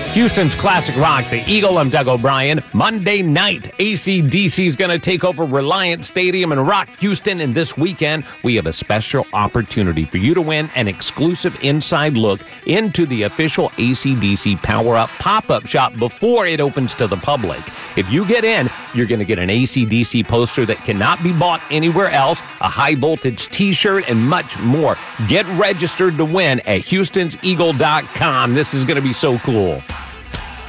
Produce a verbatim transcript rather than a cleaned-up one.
Houston's classic rock, the Eagle. I'm Doug O'Brien. Monday night, A C D C is going to take over Reliant Stadium and rock Houston. And this weekend, we have a special opportunity for you to win an exclusive inside look into the official A C D C Power Up pop-up shop before it opens to the public. If you get in, you're going to get an A C D C poster that cannot be bought anywhere else, a high-voltage T-shirt, and much more. Get registered to win at houstons eagle dot com. This is going to be so cool.